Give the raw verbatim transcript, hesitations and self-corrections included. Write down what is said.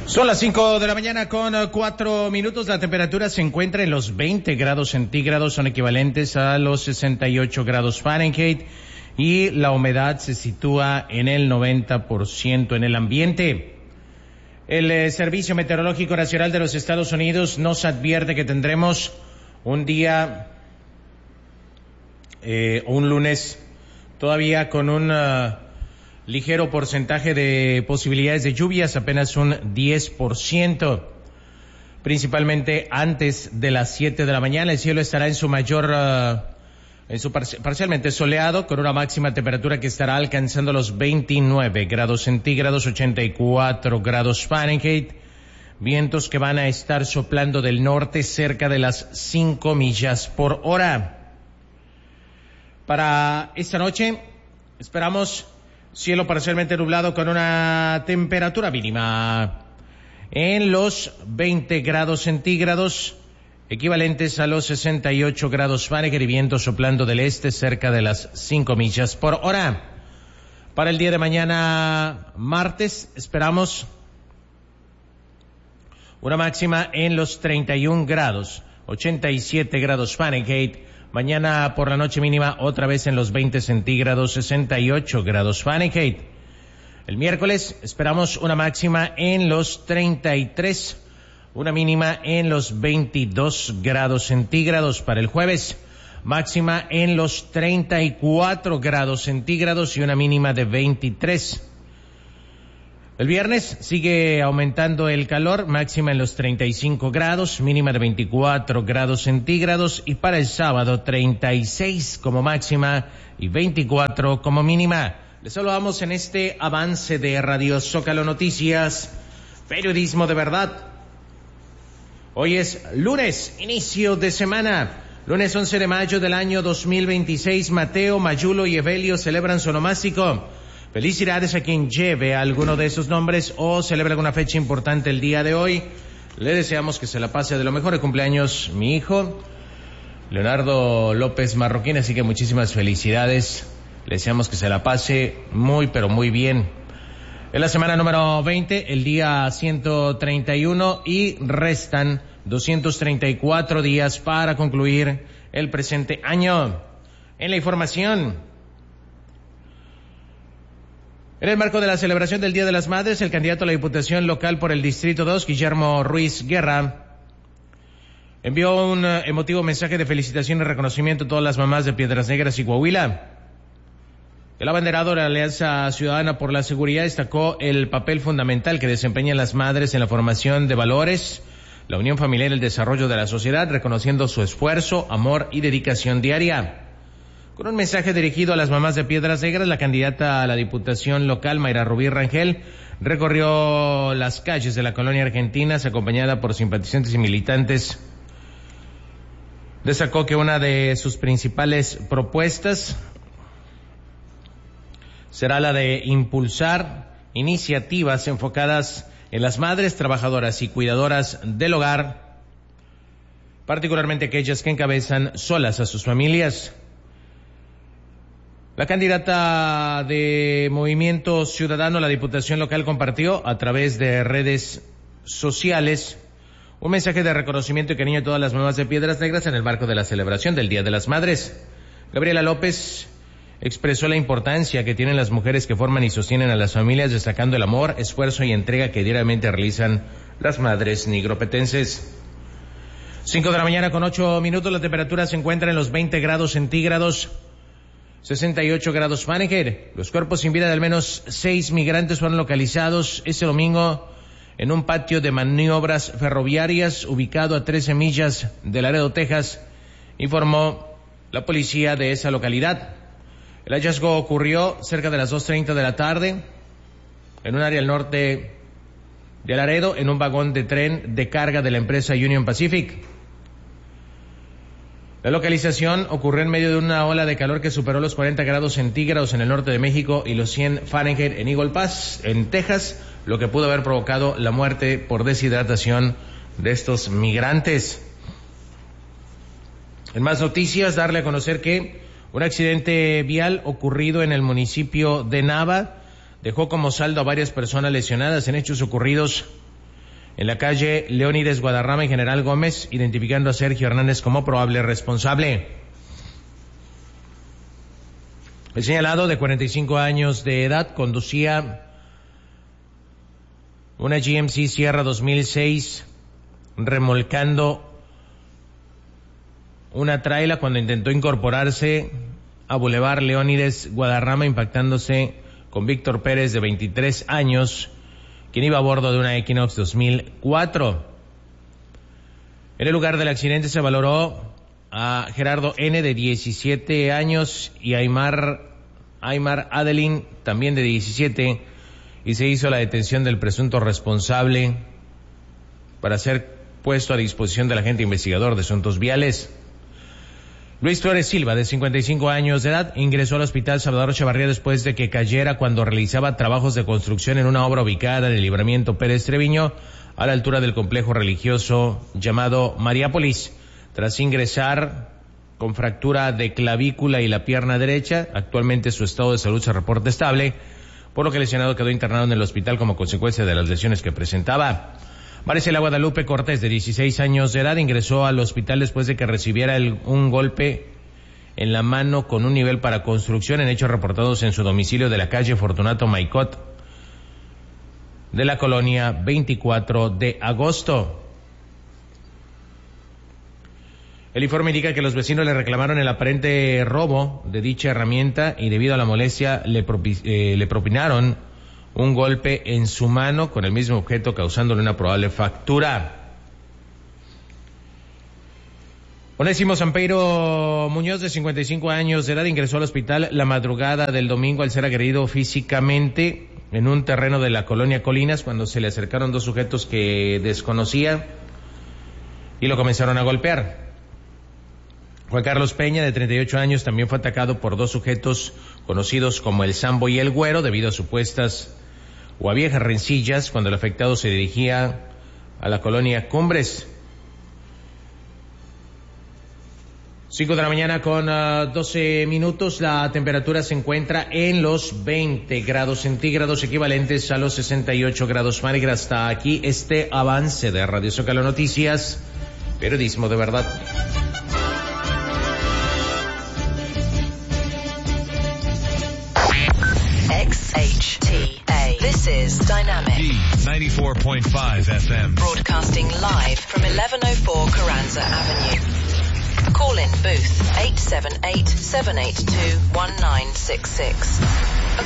Son las cinco de la mañana con cuatro minutos. La temperatura se encuentra en los veinte grados centígrados, son equivalentes a los sesenta y ocho grados Fahrenheit, y la humedad se sitúa en el noventa por ciento en el ambiente. El eh, Servicio Meteorológico Nacional de los Estados Unidos nos advierte que tendremos un día, eh, un lunes, todavía con un uh, ligero porcentaje de posibilidades de lluvias, apenas un diez por ciento, principalmente antes de las siete de la mañana. El cielo estará en su mayor, uh, en su par- parcialmente soleado, con una máxima temperatura que estará alcanzando los veintinueve grados centígrados, ochenta y cuatro grados Fahrenheit, vientos que van a estar soplando del norte cerca de las cinco millas por hora. Para esta noche esperamos cielo parcialmente nublado con una temperatura mínima en los veinte grados centígrados, equivalentes a los sesenta y ocho grados Fahrenheit, y viento soplando del este cerca de las cinco millas por hora. Para el día de mañana, martes, esperamos una máxima en los treinta y un grados, ochenta y siete grados Fahrenheit. Mañana por la noche mínima otra vez en los veinte centígrados, sesenta y ocho grados Fahrenheit. El miércoles esperamos una máxima en los treinta y tres, una mínima en los veintidós grados centígrados. Para el jueves, máxima en los treinta y cuatro grados centígrados y una mínima de veintitrés. El viernes sigue aumentando el calor, máxima en los treinta y cinco grados, mínima de veinticuatro grados centígrados, y para el sábado treinta y seis como máxima y veinticuatro como mínima. Les saludamos en este avance de Radio Zócalo Noticias, periodismo de verdad. Hoy es lunes, inicio de semana, lunes once de mayo del año dos mil veintiséis. Mateo, Mayulo y Evelio celebran su onomástico. Felicidades a quien lleve alguno de esos nombres o celebre alguna fecha importante el día de hoy. Le deseamos que se la pase de lo mejor. De cumpleaños mi hijo, Leonardo López Marroquín, así que muchísimas felicidades. Le deseamos que se la pase muy, pero muy bien. Es la semana número veinte, el día ciento treinta y uno, y restan doscientos treinta y cuatro días para concluir el presente año. En la información, en el marco de la celebración del Día de las Madres, el candidato a la Diputación Local por el Distrito dos, Guillermo Ruiz Guerra, envió un emotivo mensaje de felicitación y reconocimiento a todas las mamás de Piedras Negras y Coahuila. El abanderado de la Alianza Ciudadana por la Seguridad destacó el papel fundamental que desempeñan las madres en la formación de valores, la unión familiar y el desarrollo de la sociedad, reconociendo su esfuerzo, amor y dedicación diaria. Con un mensaje dirigido a las mamás de Piedras Negras, la candidata a la Diputación Local, Mayra Rubí Rangel, recorrió las calles de la colonia Argentinas acompañada por simpatizantes y militantes. Destacó que una de sus principales propuestas será la de impulsar iniciativas enfocadas en las madres trabajadoras y cuidadoras del hogar, particularmente aquellas que encabezan solas a sus familias. La candidata de Movimiento Ciudadano a la Diputación Local compartió a través de redes sociales un mensaje de reconocimiento y cariño a todas las mamás de Piedras Negras en el marco de la celebración del Día de las Madres. Gabriela López expresó la importancia que tienen las mujeres que forman y sostienen a las familias, destacando el amor, esfuerzo y entrega que diariamente realizan las madres nigropetenses. Cinco de la mañana con ocho minutos, la temperatura se encuentra en los veinte grados centígrados, sesenta y ocho grados Fahrenheit. Los cuerpos sin vida de al menos seis migrantes fueron localizados este domingo en un patio de maniobras ferroviarias ubicado a trece millas de Laredo, Texas, informó la policía de esa localidad. El hallazgo ocurrió cerca de las dos treinta de la tarde en un área al norte de Laredo, en un vagón de tren de carga de la empresa Union Pacific. La localización ocurrió en medio de una ola de calor que superó los cuarenta grados centígrados en el norte de México y los cien Fahrenheit en Eagle Pass, en Texas, lo que pudo haber provocado la muerte por deshidratación de estos migrantes. En más noticias, darle a conocer que un accidente vial ocurrido en el municipio de Nava dejó como saldo a varias personas lesionadas en hechos ocurridos en la calle Leónides Guadarrama y General Gómez, identificando a Sergio Hernández como probable responsable. El señalado, de cuarenta y cinco años de edad, conducía una G M C Sierra dos mil seis remolcando una traila cuando intentó incorporarse a Boulevard Leónides Guadarrama, impactándose con Víctor Pérez, de veintitrés años, quien iba a bordo de una Equinox dos mil cuatro. En el lugar del accidente se valoró a Gerardo N., de diecisiete años, y a Aymar, Aymar Adelín, también de diecisiete, y se hizo la detención del presunto responsable para ser puesto a disposición del agente investigador de asuntos viales. Luis Flores Silva, de cincuenta y cinco años de edad, ingresó al Hospital Salvador Chavarría después de que cayera cuando realizaba trabajos de construcción en una obra ubicada en el Libramiento Pérez Treviño, a la altura del complejo religioso llamado Mariápolis. Tras ingresar con fractura de clavícula y la pierna derecha, actualmente su estado de salud se reporta estable, por lo que el lesionado quedó internado en el hospital como consecuencia de las lesiones que presentaba. Maricela Guadalupe Cortés, de dieciséis años de edad, ingresó al hospital después de que recibiera el, un golpe en la mano con un nivel para construcción, en hechos reportados en su domicilio de la calle Fortunato Maicot, de la colonia veinticuatro de agosto. El informe indica que los vecinos le reclamaron el aparente robo de dicha herramienta y debido a la molestia le, propi, eh, le propinaron un golpe en su mano con el mismo objeto, causándole una probable fractura. Onésimo Sampeiro Muñoz, de cincuenta y cinco años de edad, ingresó al hospital la madrugada del domingo al ser agredido físicamente en un terreno de la colonia Colinas, cuando se le acercaron dos sujetos que desconocía y lo comenzaron a golpear. Juan Carlos Peña, de treinta y ocho años, también fue atacado por dos sujetos conocidos como el Sambo y el Güero, debido a supuestas o a viejas rencillas cuando el afectado se dirigía a la colonia Cumbres. cinco de la mañana con uh, doce minutos, la temperatura se encuentra en los veinte grados centígrados, equivalentes a los sesenta y ocho grados Fahrenheit. Hasta aquí este avance de Radio Zócalo Noticias, periodismo de verdad. X H T A. This is Dynamic. D ninety-four point five F M. Broadcasting live from eleven oh four Carranza Avenue. Call in booth eight seven eight, seven eight two, one nine six six.